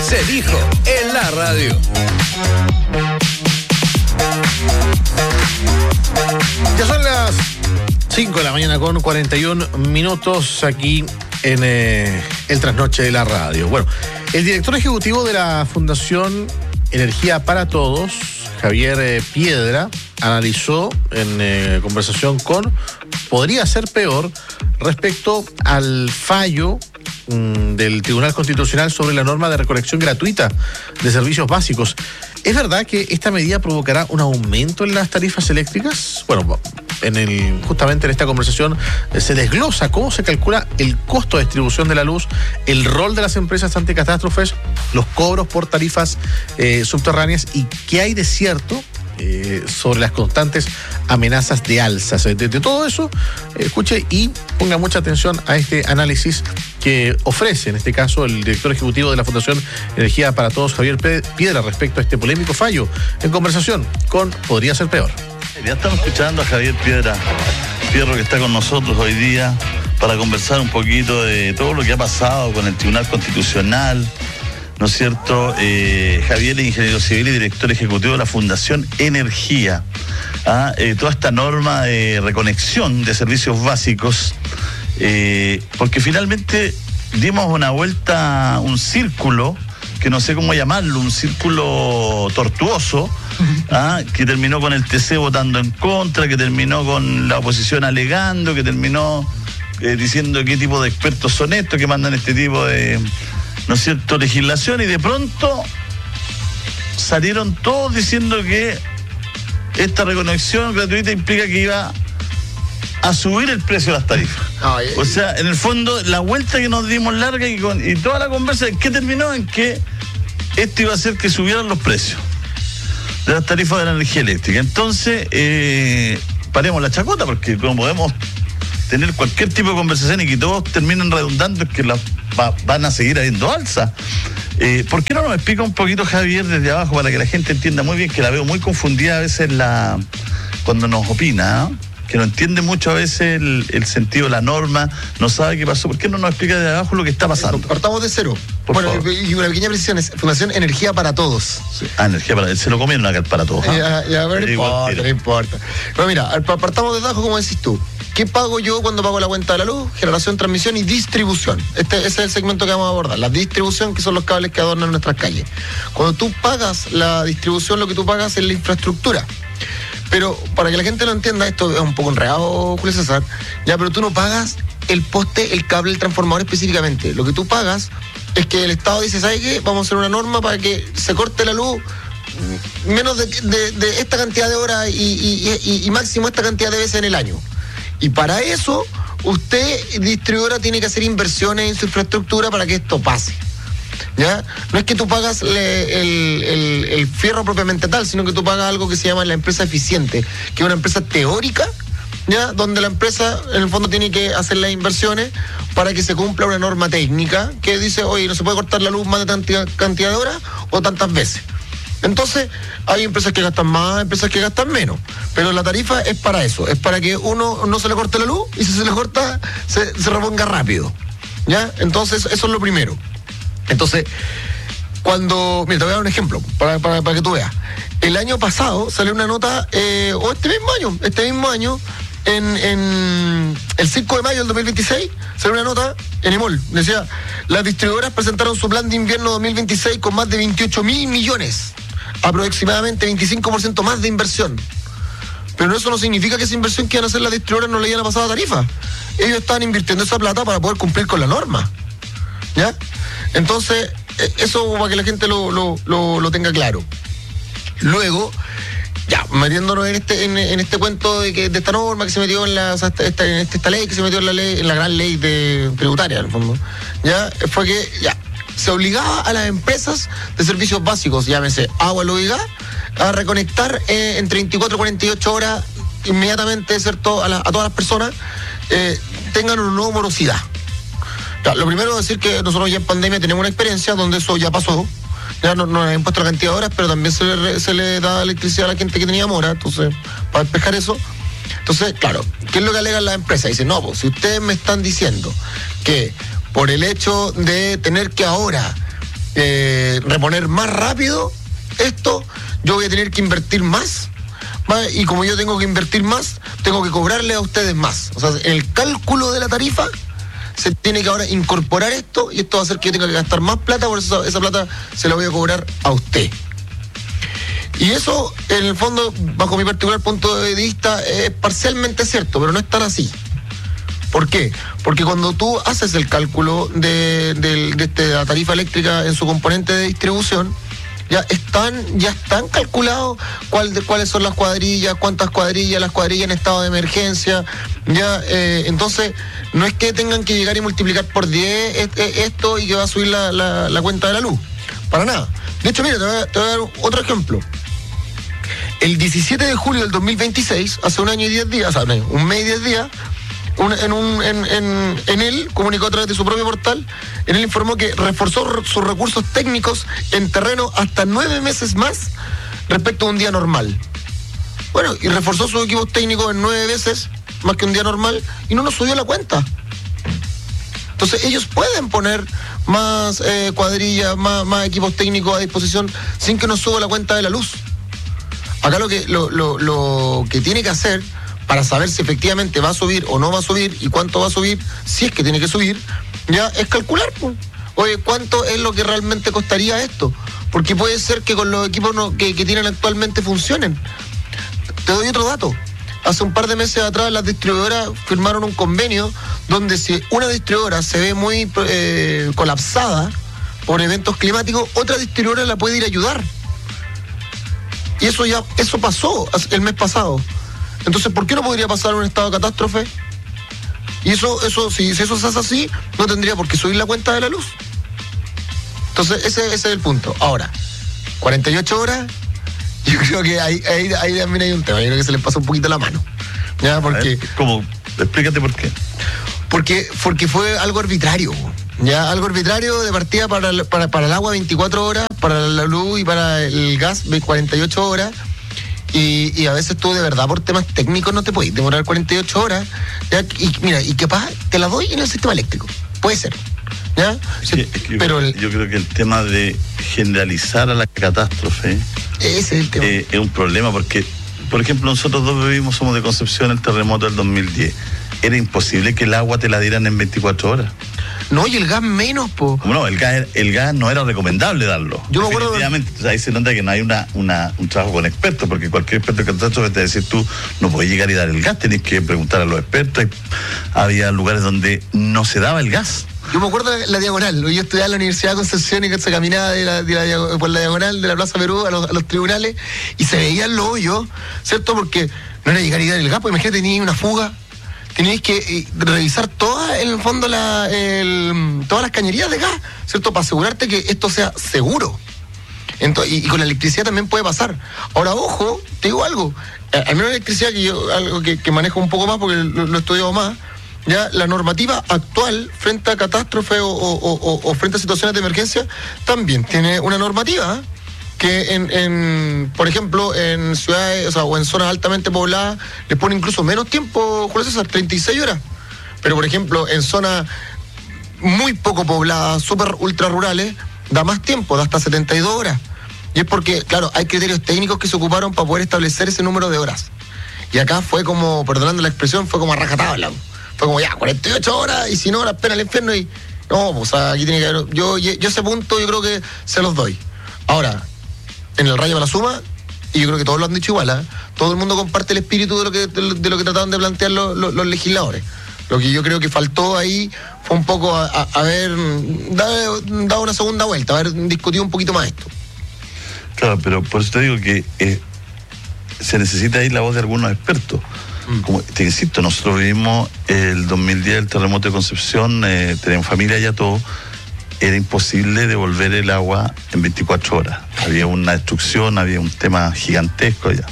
Se dijo en la radio. Ya son las 5 de la mañana con 41 minutos aquí en el Trasnoche de la radio. Bueno, el director ejecutivo de la Fundación Energía para Todos, Javier Piedra, analizó en conversación con Podría Ser Peor respecto al fallo del Tribunal Constitucional sobre la norma de recolección gratuita de servicios básicos. ¿Es verdad que esta medida provocará un aumento en las tarifas eléctricas? Bueno, justamente en esta conversación se desglosa cómo se calcula el costo de distribución de la luz, el rol de las empresas ante catástrofes, los cobros por tarifas subterráneas y qué hay de cierto sobre las constantes amenazas de alzas. De todo eso, escuche y ponga mucha atención a este análisis que ofrece, en este caso, el director ejecutivo de la Fundación Energía para Todos, Javier Piedra, respecto a este polémico fallo, en conversación con Podría Ser Peor. Ya estamos escuchando a Javier Piedra, Fierro, que está con nosotros hoy día para conversar un poquito de todo lo que ha pasado con el Tribunal Constitucional, ¿no es cierto? Javier es ingeniero civil y director ejecutivo de la Fundación Energía. Toda esta norma de reconexión de servicios básicos, porque finalmente dimos una vuelta, un círculo, que no sé cómo llamarlo, un círculo tortuoso, que terminó con el TC votando en contra, que terminó con la oposición alegando, que terminó diciendo qué tipo de expertos son estos, que mandan este tipo de, ¿no es cierto?, legislación, y de pronto salieron todos diciendo que esta reconexión gratuita implica que iba a subir el precio de las tarifas. O sea, en el fondo, la vuelta que nos dimos larga y toda la conversa, ¿qué terminó? En que esto iba a hacer que subieran los precios de las tarifas de la energía eléctrica. Entonces, paremos la chacota, porque no podemos tener cualquier tipo de conversación y que todos terminen redundando en que van a seguir habiendo alza. ¿Por qué no nos explica un poquito, Javier, desde abajo, para que la gente entienda muy bien, que la veo muy confundida a veces cuando nos opina, que no entiende mucho a veces el sentido de la norma, no sabe qué pasó? ¿Por qué no nos explica desde abajo lo que está pasando? Partamos de cero. Por favor. Y una pequeña precisión, es Fundación Energía para Todos. Sí. Energía para todos. Se lo comieron acá para todos. No importa. Pero mira, partamos de abajo, como decís tú. ¿Qué pago yo cuando pago la cuenta de la luz? Generación, transmisión y distribución. Ese es el segmento que vamos a abordar. La distribución, que son los cables que adornan nuestras calles. Cuando tú pagas la distribución, lo que tú pagas es la infraestructura. Pero para que la gente lo entienda, esto es un poco enredado, Julio César, ya, pero tú no pagas el poste, el cable, el transformador específicamente. Lo que tú pagas es que el Estado dice, ¿sabe qué? Vamos a hacer una norma para que se corte la luz menos de esta cantidad de horas y máximo esta cantidad de veces en el año. Y para eso, usted, distribuidora, tiene que hacer inversiones en su infraestructura para que esto pase. ¿Ya? No es que tú pagas el fierro propiamente tal, sino que tú pagas algo que se llama la empresa eficiente, que es una empresa teórica, ¿ya? Donde la empresa en el fondo tiene que hacer las inversiones para que se cumpla una norma técnica que dice, oye, no se puede cortar la luz más de tanta cantidad de horas o tantas veces. Entonces, hay empresas que gastan más, empresas que gastan menos, pero la tarifa es para eso, es para que uno no se le corte la luz y si se le corta, se reponga rápido, ¿ya? Entonces, eso es lo primero. Entonces, mira, te voy a dar un ejemplo para que tú veas. El año pasado salió una nota, o este mismo año, en el 5 de mayo del 2026, salió una nota en EMOL. Decía, las distribuidoras presentaron su plan de invierno 2026 con más de 28.000 millones, aproximadamente 25% más de inversión. Pero eso no significa que esa inversión que iban a hacer las distribuidoras no le iban a pasar a tarifa. Ellos estaban invirtiendo esa plata para poder cumplir con la norma, ¿ya? Entonces, eso para que la gente lo tenga claro. Luego, ya, metiéndonos en este cuento de esta norma que se metió en esta ley que se metió en la gran ley tributaria, en el fondo, ya, fue que ya se obligaba a las empresas de servicios básicos, llámese agua, luz y gas, a reconectar entre 24 y 48 horas inmediatamente, ¿cierto?, a todas las personas tengan una nueva morosidad. Lo primero es decir que nosotros ya en pandemia tenemos una experiencia donde eso ya pasó. Ya no nos han puesto la cantidad de horas, pero también se le da electricidad a la gente que tenía mora, entonces, para despejar eso. Entonces, claro, ¿qué es lo que alegan las empresas? Dicen, no, pues si ustedes me están diciendo que por el hecho de tener que ahora reponer más rápido esto, yo voy a tener que invertir más, y como yo tengo que invertir más, tengo que cobrarle a ustedes más. O sea, en el cálculo de la tarifa se tiene que ahora incorporar esto, y esto va a hacer que yo tenga que gastar más plata, por eso esa plata se la voy a cobrar a usted. Y eso, en el fondo, bajo mi particular punto de vista, es parcialmente cierto, pero no es tan así. ¿Por qué? Porque cuando tú haces el cálculo de la tarifa eléctrica en su componente de distribución, ya están calculados cuáles son las cuadrillas, cuántas cuadrillas, las cuadrillas en estado de emergencia, entonces no es que tengan que llegar y multiplicar por 10 esto y que va a subir la cuenta de la luz, para nada. De hecho, mira, te voy a dar otro ejemplo. El 17 de julio del 2026, hace un año y 10 días, un mes y 10 días, en él comunicó a través de su propio portal, en él informó que reforzó sus recursos técnicos en terreno hasta 9 meses más respecto a un día normal. Bueno, y reforzó sus equipos técnicos en 9 veces más que un día normal y no nos subió la cuenta. Entonces ellos pueden poner más cuadrillas, más equipos técnicos a disposición sin que nos suba la cuenta de la luz. Acá lo que tiene que hacer para saber si efectivamente va a subir o no va a subir y cuánto va a subir, si es que tiene que subir, ya es calcular, pues. Oye, ¿cuánto es lo que realmente costaría esto? Porque puede ser que con los equipos que tienen actualmente funcionen. Te doy otro dato. Hace un par de meses atrás las distribuidoras firmaron un convenio donde si una distribuidora se ve muy colapsada por eventos climáticos, otra distribuidora la puede ir a ayudar. Y eso pasó el mes pasado. Entonces, ¿por qué no podría pasar un estado de catástrofe? Y si eso se hace así, no tendría por qué subir la cuenta de la luz. Entonces, ese es el punto. Ahora, 48 horas, yo creo que ahí también hay un tema. Yo creo que se les pasa un poquito la mano. ¿Ya? Porque, ¿cómo? Explícate por qué. Porque fue algo arbitrario. Ya, algo arbitrario de partida para el agua 24 horas, para la luz y para el gas 48 horas. Y a veces tú de verdad por temas técnicos no te puedes demorar 48 horas, ¿ya? Y mira, y capaz te la doy en el sistema eléctrico, puede ser, ¿ya? Pero yo creo que el tema de generalizar a la catástrofe ese es el tema. Es un problema porque, por ejemplo, nosotros dos somos de Concepción, el terremoto del 2010. Era imposible que el agua te la dieran en 24 horas. No, y el gas menos, po. No, el gas no era recomendable darlo. Yo me acuerdo. Definitivamente, o sea, ahí se nota que no hay un trabajo con expertos, porque cualquier experto de catástrofe te decir tú no podés llegar y dar el gas, tenés que preguntar a los expertos. Había lugares donde no se daba el gas. Yo me acuerdo de la diagonal. Yo estudiaba en la Universidad de Concepción y se caminaba por la diagonal de la Plaza Perú a los tribunales y se veían los hoyos, ¿cierto? Porque no era llegar y dar el gas, pues imagínate, tenías una fuga. Tenéis que revisar todas, en el fondo, todas las cañerías de gas, ¿cierto? Para asegurarte que esto sea seguro. Entonces, y con la electricidad también puede pasar. Ahora, ojo, te digo algo. Al menos la electricidad, algo que manejo un poco más porque lo he estudiado más, ya la normativa actual frente a catástrofes o frente a situaciones de emergencia también tiene una normativa, que por ejemplo, en ciudades, o en zonas altamente pobladas, les pone incluso menos tiempo, Julio César, 36 horas. Pero, por ejemplo, en zonas muy poco pobladas, súper ultra rurales, da más tiempo, da hasta 72 horas. Y es porque, claro, hay criterios técnicos que se ocuparon para poder establecer ese número de horas. Y acá fue como, perdonando la expresión, fue como a rajatabla. Fue como, ya, 48 horas, y si no, la pena el infierno. Y no, pues aquí tiene que haber. Yo ese punto yo creo que se los doy. Ahora, en el rayo para la suma, y yo creo que todos lo han dicho igual, todo el mundo comparte el espíritu de lo que trataban de plantear los legisladores. Lo que yo creo que faltó ahí fue un poco haber dado una segunda vuelta, haber discutido un poquito más esto. Claro, pero por eso te digo que se necesita ahí la voz de algunos expertos. Como te insisto, nosotros vivimos el 2010 el terremoto de Concepción, teníamos familia allá todo. Era imposible devolver el agua en 24 horas. Había una destrucción, había un tema gigantesco allá.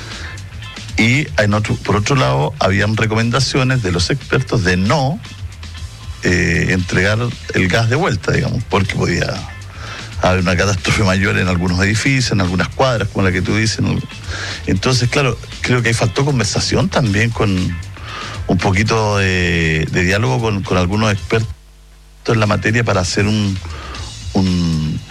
Y por otro lado, habían recomendaciones de los expertos de no entregar el gas de vuelta, digamos, porque podía haber una catástrofe mayor en algunos edificios, en algunas cuadras, como la que tú dices. Entonces, claro, creo que ahí faltó conversación también con un poquito de diálogo con algunos expertos en la materia para hacer un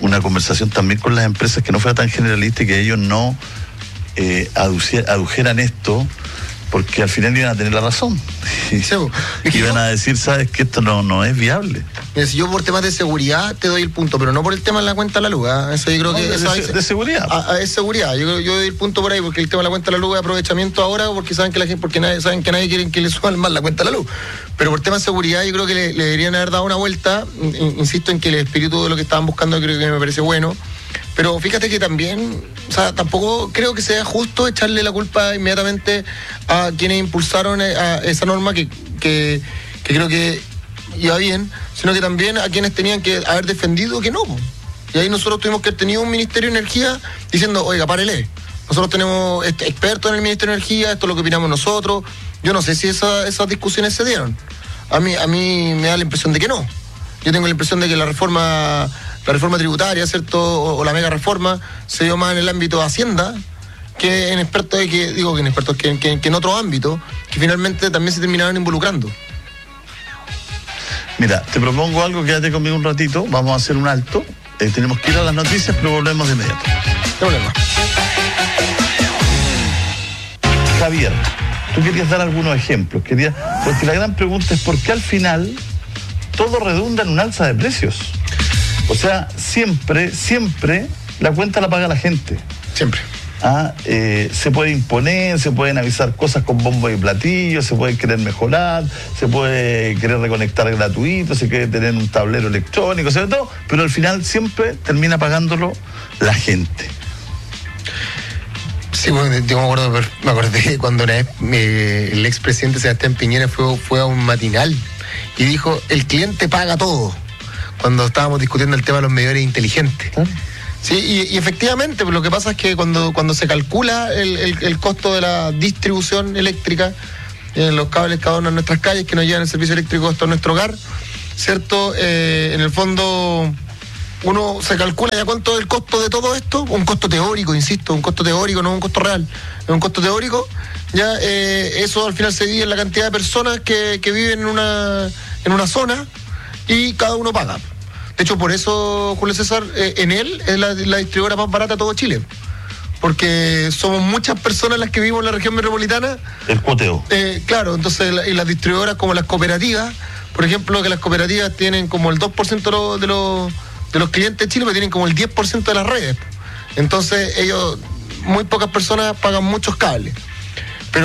una conversación también con las empresas que no fuera tan generalista y que ellos no adujeran esto, porque al final iban a tener la razón. Iban a decir, sabes que esto no es viable. Mira, si yo por temas de seguridad te doy el punto, pero no por el tema de la cuenta de la luz. Eso yo creo que de seguridad. Es seguridad. Yo doy el punto por ahí, porque el tema de la cuenta de la luz es aprovechamiento ahora, porque saben que saben que nadie quiere que le suban más la cuenta de la luz. Pero por tema de seguridad yo creo que le deberían haber dado una vuelta. Insisto en que el espíritu de lo que estaban buscando creo que me parece bueno. Pero fíjate que también, o sea, tampoco creo que sea justo echarle la culpa inmediatamente a quienes impulsaron a esa norma que creo que iba bien, sino que también a quienes tenían que haber defendido que no. Y ahí nosotros tuvimos que haber tenido un Ministerio de Energía diciendo, oiga, párele. Nosotros tenemos expertos en el Ministerio de Energía, esto es lo que opinamos nosotros. Yo no sé si esas discusiones se dieron. A mí me da la impresión de que no. Yo tengo la impresión de que la reforma tributaria, ¿cierto? O la mega reforma se dio más en el ámbito de Hacienda que en otro ámbito, que finalmente también se terminaron involucrando. Mira, te propongo algo, quédate conmigo un ratito, vamos a hacer un alto, tenemos que ir a las noticias, pero volvemos de inmediato. Problema. Javier, tú querías dar algunos ejemplos, porque la gran pregunta es ¿por qué al final todo redunda en un alza de precios? O sea, siempre la cuenta la paga la gente. Siempre. Se puede imponer, se pueden avisar cosas con bombo y platillo, se puede querer mejorar, se puede querer reconectar gratuito, se quiere tener un tablero electrónico, sobre todo, pero al final siempre termina pagándolo la gente. Sí, bueno, yo me acordé cuando una vez el expresidente Sebastián Piñera fue a un matinal y dijo, el cliente paga todo, cuando estábamos discutiendo el tema de los medidores inteligentes. Sí, y efectivamente, lo que pasa es que cuando se calcula el costo de la distribución eléctrica, los cables cada uno en nuestras calles que nos llevan el servicio eléctrico hasta nuestro hogar, ¿cierto? En el fondo, uno se calcula ya cuánto es el costo de todo esto, un costo teórico, insisto, un costo teórico, no un costo real, es un costo teórico, ya eso al final se divide en la cantidad de personas que viven en una zona y cada uno paga. De hecho, por eso, Julio César, Enel es la distribuidora más barata de todo Chile. Porque somos muchas personas las que vivimos en la región metropolitana. El cuoteo. Claro, entonces y las distribuidoras como las cooperativas, por ejemplo, que las cooperativas tienen como el 2% de los clientes de Chile, pero tienen como el 10% de las redes. Entonces, muy pocas personas pagan muchos cables. Pero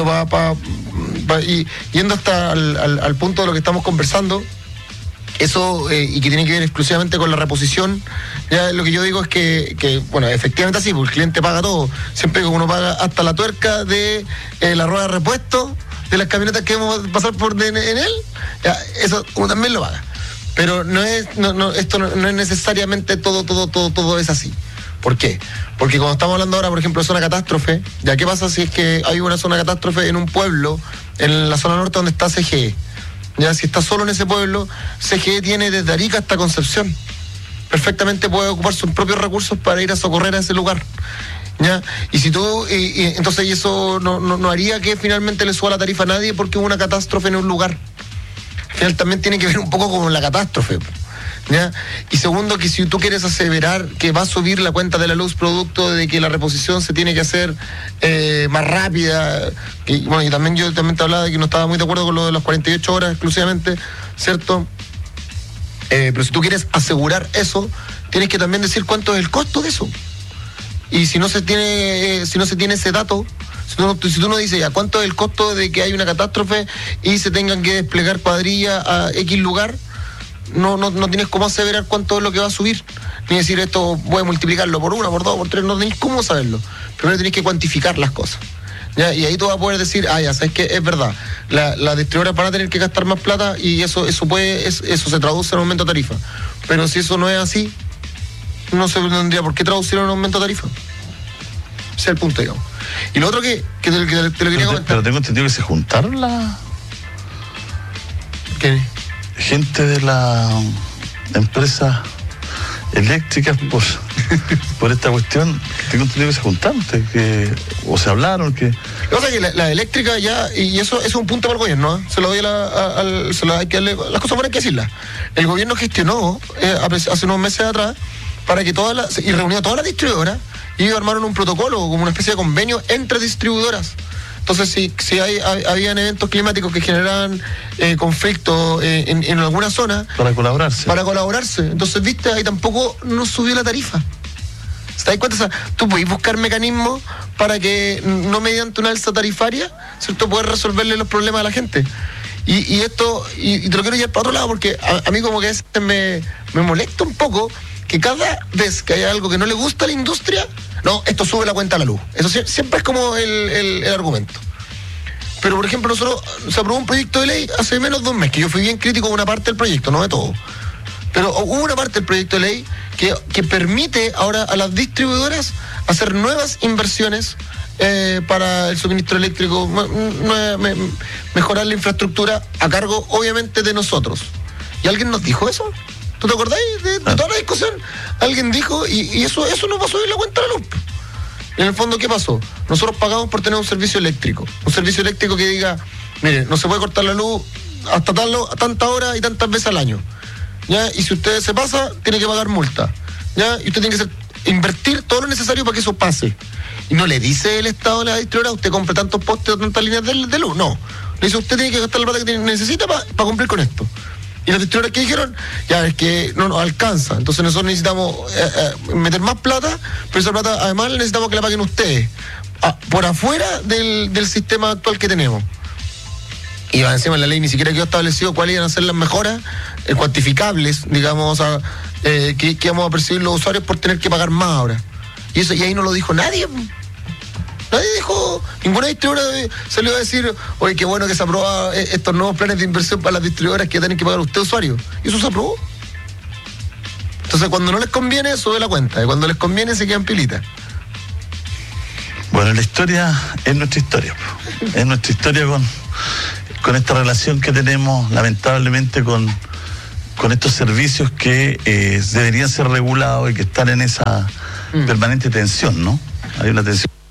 yendo hasta al punto de lo que estamos conversando, eso, y que tiene que ver exclusivamente con la reposición, ya lo que yo digo es que bueno, efectivamente así, porque el cliente paga todo. Siempre que uno paga hasta la tuerca de la rueda de repuesto de las camionetas que vamos a pasar por en él, ya, eso uno también lo paga. Pero esto no es necesariamente todo es así. ¿Por qué? Porque cuando estamos hablando ahora, por ejemplo, de zona catástrofe, ya qué pasa si es que hay una zona catástrofe en un pueblo, en la zona norte donde está CGE. Ya, si está solo en ese pueblo, CGE tiene desde Arica hasta Concepción. Perfectamente puede ocupar sus propios recursos para ir a socorrer a ese lugar. ¿Ya? Y si tú, entonces eso no haría que finalmente le suba la tarifa a nadie porque hubo una catástrofe en un lugar. Al final también tiene que ver un poco con la catástrofe. ¿Ya? Y segundo, que si tú quieres aseverar que va a subir la cuenta de la luz producto de que la reposición se tiene que hacer más rápida, y también yo te hablaba de que no estaba muy de acuerdo con lo de las 48 horas exclusivamente, ¿cierto? Pero si tú quieres asegurar eso, tienes que también decir cuánto es el costo de eso. Y si no se tiene ese dato, si tú no dices ya cuánto es el costo de que hay una catástrofe y se tengan que desplegar cuadrillas a X lugar, no tienes cómo aseverar cuánto es lo que va a subir, ni decir esto voy a multiplicarlo por 1, por 2, por 3, no tenés cómo saberlo. Primero tenés que cuantificar las cosas, ¿ya? Y ahí tú vas a poder decir, ya sabes que es verdad, la distribuidora van a tener que gastar más plata y eso se traduce en aumento de tarifa. Pero si eso no es así, no se tendría por qué traducir en aumento de tarifa. Ese es el punto, digamos. Y lo otro que te lo quería comentar. Pero tengo entendido que se juntaron la... ¿Qué? Gente de la empresa eléctricas por esta cuestión. Tengo entendido que se juntaron, o se hablaron que... Lo que pasa es que la eléctrica ya, y eso es un punto para el gobierno, se lo doy hay que darle, las cosas buenas hay que decirlas. El gobierno gestionó hace unos meses atrás para que y reunió a todas las distribuidoras y ellos armaron un protocolo, como una especie de convenio entre distribuidoras. Entonces, si habían eventos climáticos que generaban conflictos en alguna zona... Para colaborarse. Entonces, viste, ahí tampoco nos subió la tarifa. ¿Te das cuenta? O sea, tú podés buscar mecanismos para que, no mediante una alza tarifaria, ¿cierto?, poder resolverle los problemas a la gente. Y esto, y te lo quiero llevar para otro lado, porque a mí como que me molesta un poco que cada vez que haya algo que no le gusta a la industria, no, esto sube la cuenta a la luz. Eso siempre es como el argumento. Pero, por ejemplo, nosotros se aprobó un proyecto de ley hace menos de un mes, que yo fui bien crítico de una parte del proyecto, no de todo. Pero hubo una parte del proyecto de ley que permite ahora a las distribuidoras hacer nuevas inversiones para el suministro eléctrico, mejorar la infraestructura a cargo, obviamente, de nosotros. ¿Y alguien nos dijo eso? ¿Tú te acordáis de toda la discusión? Alguien dijo, y eso no pasó en la cuenta de la luz. En el fondo, ¿qué pasó? Nosotros pagamos por tener un servicio eléctrico. Un servicio eléctrico que diga, mire, no se puede cortar la luz hasta tanta hora y tantas veces al año. ¿Ya? Y si usted se pasa, tiene que pagar multa. ¿Ya? Y usted tiene que invertir todo lo necesario para que eso pase. Y no le dice el Estado a la distribuidora, usted compra tantos postes o tantas líneas de luz. No. Le dice, usted tiene que gastar la plata que necesita para cumplir con esto. Y los distribuidores que dijeron, ya, es que no nos alcanza. Entonces nosotros necesitamos meter más plata, pero esa plata además necesitamos que la paguen ustedes. Por afuera del sistema actual que tenemos. Y encima en la ley ni siquiera quedó establecido cuáles iban a ser las mejoras cuantificables, digamos, que íbamos a percibir los usuarios por tener que pagar más ahora. Y ahí no lo dijo nadie. Nadie dijo, ninguna distribuidora salió a decir, oye, qué bueno que se aprueba estos nuevos planes de inversión para las distribuidoras que tienen que pagar usted, usuario. Y eso se aprobó. Entonces, cuando no les conviene, sube la cuenta. Y cuando les conviene, se quedan pilitas. Bueno, la historia es nuestra historia. Es nuestra historia con esta relación que tenemos, lamentablemente, con estos servicios que deberían ser regulados y que están en esa permanente tensión, ¿no? Hay una tensión